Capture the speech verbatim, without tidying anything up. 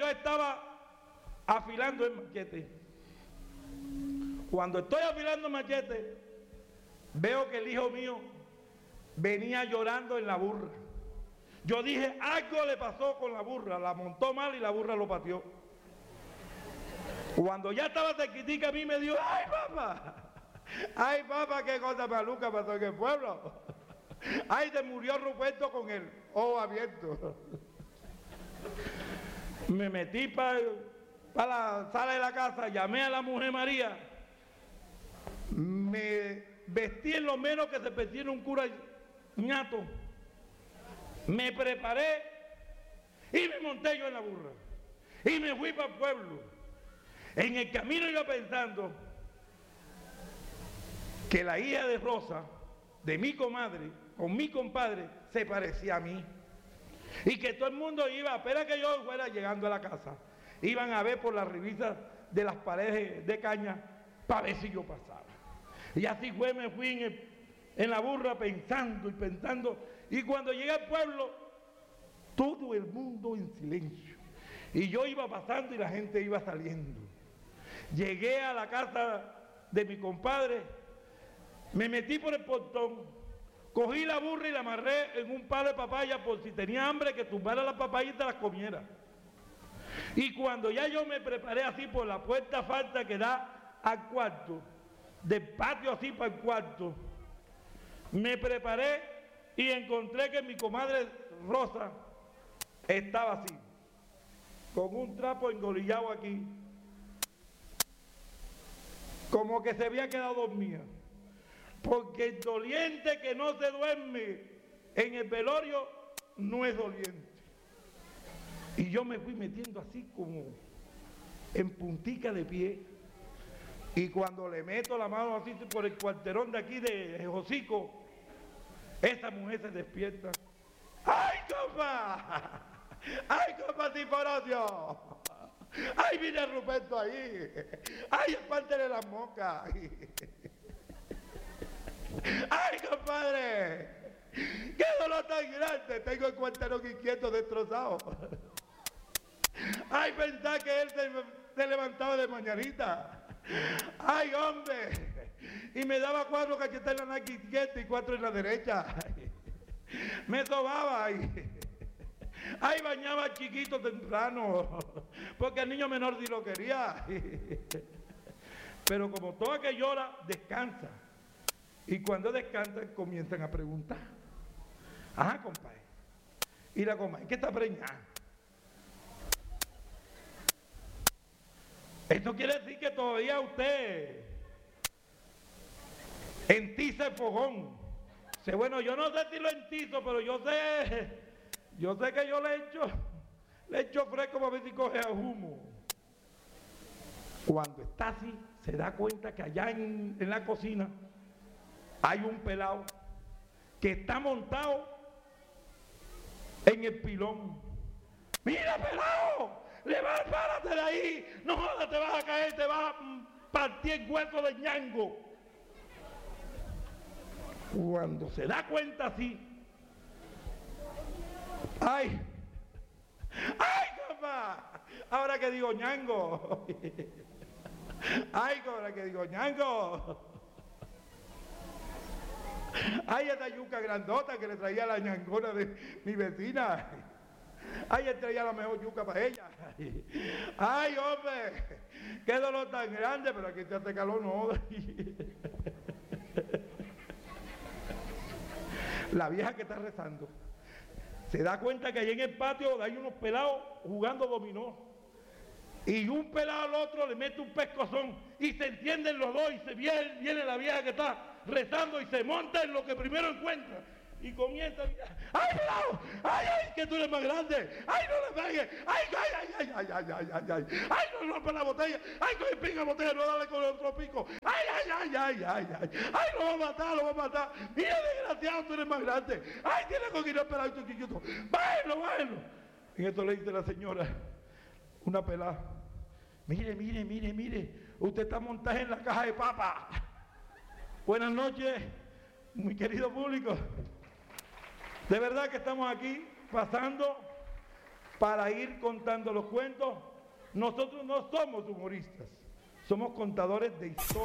yo estaba afilando el machete. Cuando estoy afilando el machete, veo que el hijo mío venía llorando en la burra. Yo dije, algo le pasó con la burra, la montó mal y la burra lo pateó. Cuando ya estaba cerquitica, a mí me dijo, ¡ay, papá! ¡Ay, papá, qué cosa maluca pasó en el pueblo! ¡Ay, se murió Ruperto con el ojo abierto! Me metí para pa la sala de la casa, llamé a la mujer María, me vestí en lo menos que se vestía un cura ñato, me preparé y me monté yo en la burra y me fui para el pueblo. En el camino iba pensando que la hija de Rosa, de mi comadre, con mi compadre, se parecía a mí. Y que todo el mundo iba, espera que yo fuera llegando a la casa, iban a ver por las revistas de las paredes de caña para ver si yo pasaba. Y así fue, me fui en, el, en la burra pensando y pensando. Y cuando llegué al pueblo, todo el mundo en silencio. Y yo iba pasando y la gente iba saliendo. Llegué a la casa de mi compadre, me metí por el portón, cogí la burra y la amarré en un palo de papaya por si tenía hambre que tumbara la papaya y te las comiera. Y cuando ya yo me preparé así por la puerta falsa que da al cuarto, del patio así para el cuarto, me preparé y encontré que mi comadre Rosa estaba así, con un trapo engolillado aquí, como que se había quedado dormida. Porque el doliente que no se duerme en el velorio no es doliente. Y yo me fui metiendo así como en puntica de pie. Y cuando le meto la mano así por el cuarterón de aquí de Josico, esa mujer se despierta. ¡Ay, compa! ¡Ay, compa Tiforacio! ¡Ay, mira Ruperto ahí! ¡Ay, espántele las moscas! ¡Ay, compadre! ¡Qué dolor tan grande! Tengo el cuarterón inquieto destrozado. ¡Ay, pensar que él se, se levantaba de mañanita! ¡Ay, hombre! Y me daba cuatro cachetas en la nariz izquierda y cuatro en la derecha. Me sobaba ahí. ¡Ay, bañaba al chiquito temprano! Porque el niño menor sí lo quería. Pero como toda que llora, descansa. Y cuando descansan, comienzan a preguntar. Ajá, compadre. Y la comadre, ¿qué está preñada? Esto quiere decir que todavía usted entiza el fogón. Dice, bueno, yo no sé si lo entizo, pero yo sé, yo sé que yo le echo, le echo fresco para ver si coge a humo. Cuando está así, se da cuenta que allá en, en la cocina hay un pelado que está montado en el pilón. ¡Mira, pelado! ¡Levanta, párate de ahí! ¡No jodas, te vas a caer, te vas a partir el hueso de ñango! Cuando se da cuenta así, ¡ay! ¡Ay, compa! Ahora que digo ñango. ¡Ay, ahora que digo ñango! ¡Ay, esta yuca grandota que le traía la ñangona de mi vecina! ¡Ay, él traía la mejor yuca para ella! ¡Ay, hombre! ¡Qué dolor tan grande! Pero aquí te hace calor, no. La vieja que está rezando se da cuenta que allí en el patio hay unos pelados jugando dominó. Y un pelado al otro le mete un pescozón y se entienden los dos y se viene, viene la vieja que está rezando y se monta en lo que primero encuentra y comienza a mirar. ¡Ay, pelado! ¡Ay, ay! ¡Que tú eres más grande! ¡Ay, no le pegues! ¡Ay, ay, ay, ay, ay, ay, ay, ay, ay! ¡Ay, no rompa la botella! ¡Ay, coge pinga botella! ¡No dale con el otro pico! ¡Ay, ay, ay, ay, ay, ay! ¡Ay, lo va a matar, lo va a matar! ¡Mira, desgraciado, tú eres más grande! ¡Ay, tiene que ir el pelado y tu chiquito! ¡Bájenlo, bájenlo! En esto le dice la señora, una pelada: mire, mire, mire, mire, usted está montado en la caja de papa. Buenas noches, muy querido público. De verdad que estamos aquí pasando para ir contando los cuentos. Nosotros no somos humoristas, somos contadores de historias.